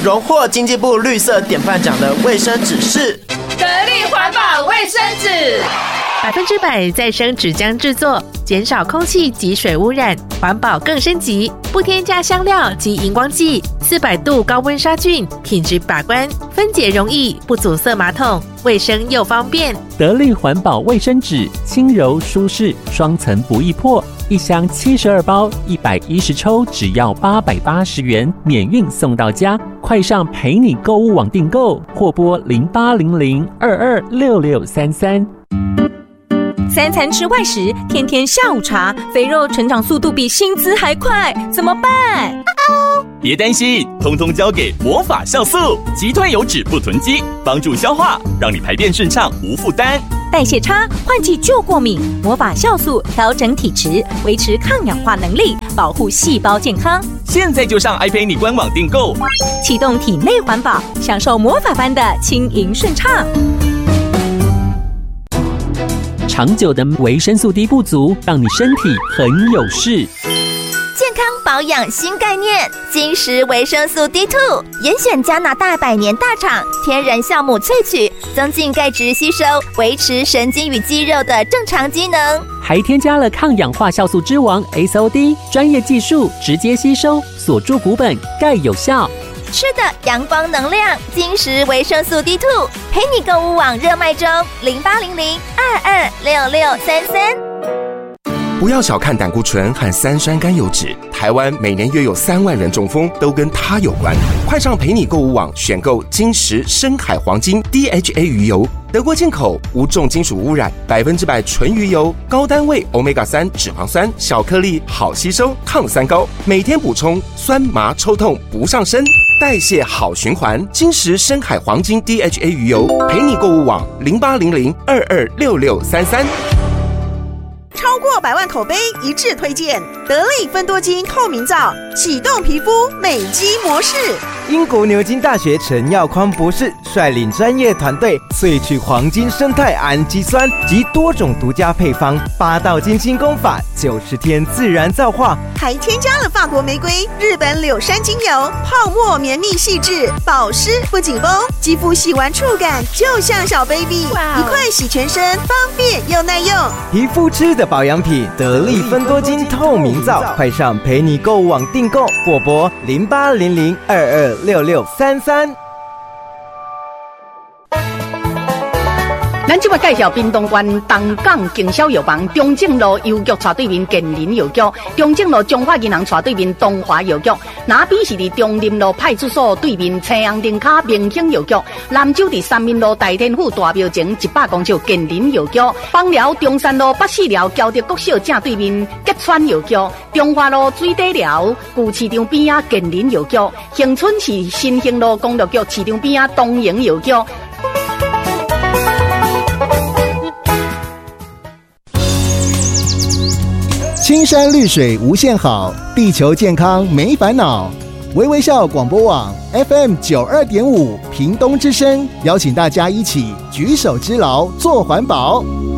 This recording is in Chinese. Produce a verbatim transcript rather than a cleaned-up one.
荣获经济部绿色典范奖的卫生纸是得力环保卫生纸， 百分之百再生纸浆制作，减少空气及水污染，环保更升级，不添加香料及荧光剂，四百度高温杀菌，品质把关，分解容易，不阻塞马桶，卫生又方便。 得力环保卫生纸，轻柔舒适，双层不易破，一箱七十二包，一百一十抽，只要八百八十元，免运送到家。快上陪你购物网订购，或拨零八零零二二六六三三。 三餐吃外食，天天下午茶，肥肉成长速度比薪资还快，怎么办？ 别担心，通通交给魔法酵素，击退油脂不囤积，帮助消化，让你排便顺畅无负担。 代谢差，换季就过敏，魔法酵素调整体质，维持抗氧化能力，保护细胞健康。 现在就上爱陪你官网订购， 启动体内环保，享受魔法般的轻盈顺畅。 长久的维生素 D 不足，让你身体很有事。 健康保养新概念，金石维生素 D 二 严选加拿大百年大厂天然酵母萃取，增进钙质吸收，维持神经与肌肉的正常机能， 还添加了抗氧化酵素之王 S O D， 专业技术直接吸收，锁住骨本，钙有效。 吃的阳光能量，金石维生素 D 二， 陪你购物网热卖中，零八零零二二六六三三。 不要小看胆固醇和三酸甘油酯，台湾每年约有三万人中风，都跟它有关。快上陪你购物网选购金石深海黄金 D H A 鱼油，德国进口，无重金属污染，百分之百纯鱼油，高单位 欧米伽三 脂肪酸，小颗粒，好吸收，抗三高，每天补充，酸麻抽痛不上身，代谢好循环。金石深海黄金 D H A 鱼油，陪你购物网零八零零二二六六三三。 超过百万口碑一致推荐得力芬多精透明皂，启动皮肤美肌模式。 英国牛津大学陈耀匡博士率领专业团队萃取黄金生态氨基酸及多种独家配方，八道金星功法，九十天自然皂化， 还添加了法国玫瑰、日本柳杉精油，泡沫绵密细致，保湿不紧绷，肌肤洗完触感就像小 baby， 一块洗全身，方便又耐用。 皮肤吃的保养品，得力芬多精透明皂，快上陪你购物网订购，或拨零八零零二二六六三三。 咱即摆介绍屏东县东港经销药房中正路邮局斜对面健林药局，中正路中华银行斜对面东华药局，南边是伫中林路派出所对面青阳灯卡明兴药局，南州伫三民路大天府大庙前一百公尺健林药局，枋寮中山路北四寮交德国小正对面吉川药局，中华路水底寮旧市场边啊健林药局，恒春市新兴路公路局市场边啊东营药局。 青山绿水无限好，地球健康没烦恼。微微笑广播网 F M 九二点五屏东之声，邀请大家一起举手之劳做环保。